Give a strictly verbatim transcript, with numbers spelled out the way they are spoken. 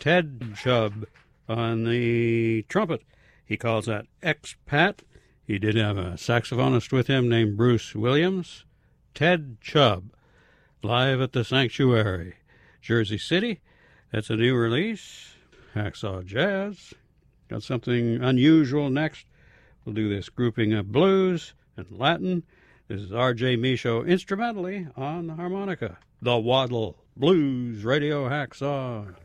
Ted Chubb on the trumpet. He calls that expat. He did have a saxophonist with him named Bruce Williams. Ted Chubb, live at the Sanctuary, Jersey City. That's a new release. Hacksaw Jazz. Got something unusual next. We'll do this grouping of blues and Latin. This is R J Michaud instrumentally on the harmonica. The Waddle Blues Radio Hacksaw.